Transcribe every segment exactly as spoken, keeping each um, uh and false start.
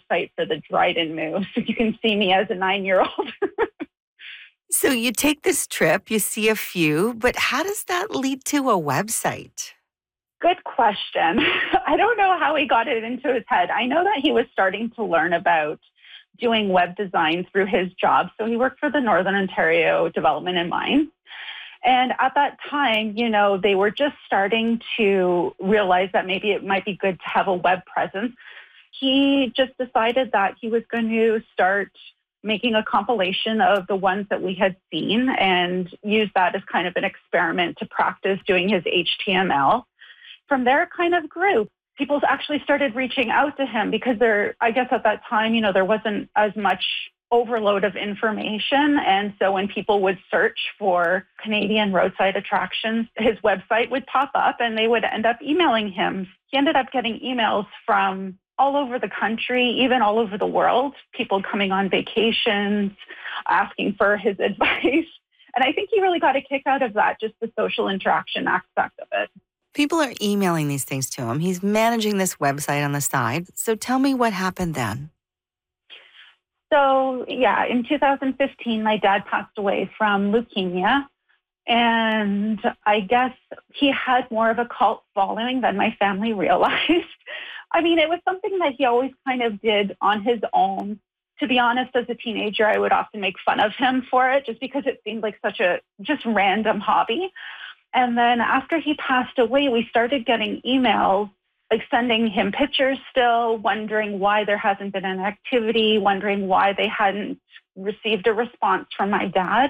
website for the Dryden Moose. You can see me as a nine-year-old. So you take this trip, you see a few, but how does that lead to a website? Good question. I don't know how he got it into his head. I know that he was starting to learn about doing web design through his job. So he worked for the Northern Ontario Development and Mines. And at that time, you know, they were just starting to realize that maybe it might be good to have a web presence. He just decided that he was going to start making a compilation of the ones that we had seen and use that as kind of an experiment to practice doing his H T M L. From there, it kind of grew. People actually started reaching out to him because there, I guess at that time, you know, there wasn't as much overload of information. And so when people would search for Canadian roadside attractions, his website would pop up and they would end up emailing him. He ended up getting emails from all over the country, even all over the world, people coming on vacations, asking for his advice. And I think he really got a kick out of that, just the social interaction aspect of it. People are emailing these things to him. He's managing this website on the side. So tell me what happened then. So, yeah, in two thousand fifteen, my dad passed away from leukemia. And I guess he had more of a cult following than my family realized. I mean, it was something that he always kind of did on his own. To be honest, as a teenager, I would often make fun of him for it just because it seemed like such a just random hobby. And then after he passed away, we started getting emails, like sending him pictures still, wondering why there hasn't been an activity, wondering why they hadn't received a response from my dad.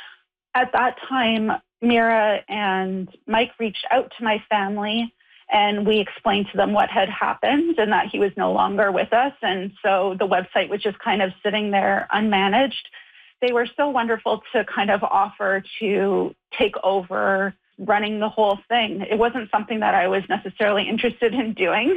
At that time, Mira and Mike reached out to my family, and we explained to them what had happened and that he was no longer with us. And so the website was just kind of sitting there unmanaged. They were so wonderful to kind of offer to take over running the whole thing. It wasn't something that I was necessarily interested in doing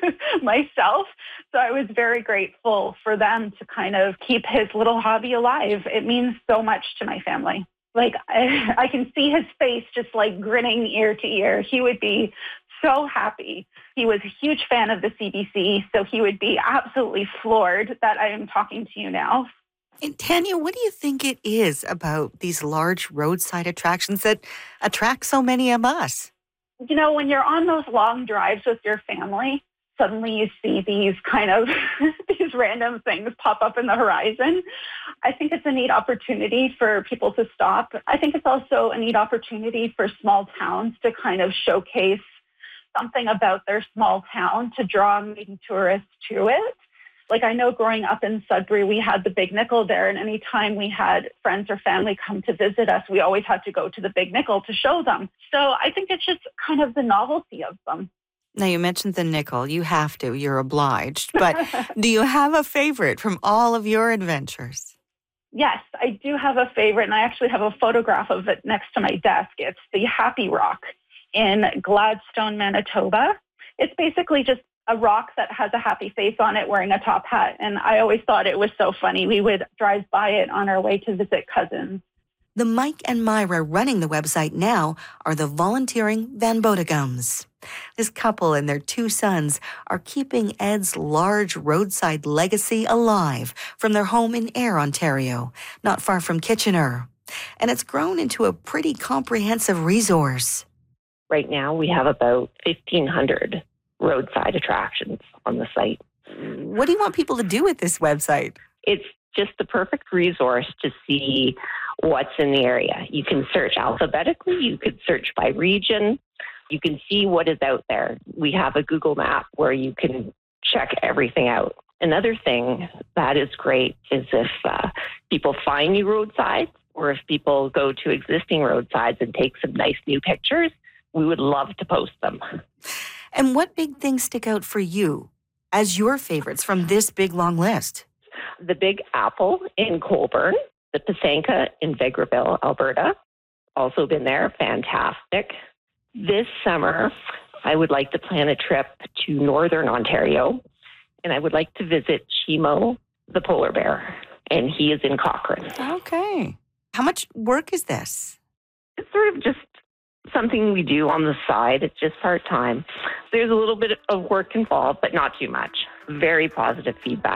myself. So I was very grateful for them to kind of keep his little hobby alive. It means so much to my family. Like, I, I can see his face just like grinning ear to ear. He would be so happy. He was a huge fan of the C B C, so he would be absolutely floored that I am talking to you now. And Tanya, what do you think it is about these large roadside attractions that attract so many of us? You know, when you're on those long drives with your family, suddenly you see these kind of these random things pop up in the horizon. I think it's a neat opportunity for people to stop. I think it's also a neat opportunity for small towns to kind of showcase something about their small town to draw maybe tourists to it. Like, I know growing up in Sudbury, we had the Big Nickel there, and anytime we had friends or family come to visit us, we always had to go to the Big Nickel to show them. So I think it's just kind of the novelty of them. Now, you mentioned the nickel. You have to. You're obliged. But do you have a favorite from all of your adventures? Yes, I do have a favorite, and I actually have a photograph of it next to my desk. It's the Happy Rock in Gladstone, Manitoba. It's basically just a rock that has a happy face on it wearing a top hat. And I always thought it was so funny. We would drive by it on our way to visit cousins. The Mike and Myra running the website now are the volunteering Van Bodegums. This couple and their two sons are keeping Ed's large roadside legacy alive from their home in Ayr, Ontario, not far from Kitchener. And it's grown into a pretty comprehensive resource. Right now, we have about fifteen hundred roadside attractions on the site. What do you want people to do with this website? It's just the perfect resource to see what's in the area. You can search alphabetically, you could search by region, you can see what is out there. We have a Google map where you can check everything out. Another thing that is great is if uh, people find new roadsides, or if people go to existing roadsides and take some nice new pictures, we would love to post them. And what big things stick out for you as your favorites from this big, long list? The Big Apple in Colborne, the Pysanka in Vegreville, Alberta. Also been there, fantastic. This summer, I would like to plan a trip to Northern Ontario, and I would like to visit Chimo, the polar bear, and he is in Cochrane. Okay. How much work is this? It's sort of just something we do on the side. It's just part-time. There's a little bit of work involved, but not too much. Very positive feedback.